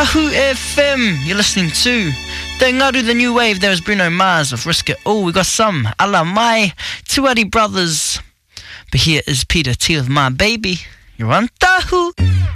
Tahu FM, you're listening to Te Ngaru, the new wave. There was Bruno Mars with Risk It. Oh, we got some Ala Mai, Tuari Brothers. But here is Peter T with My Baby. You're on Tahu.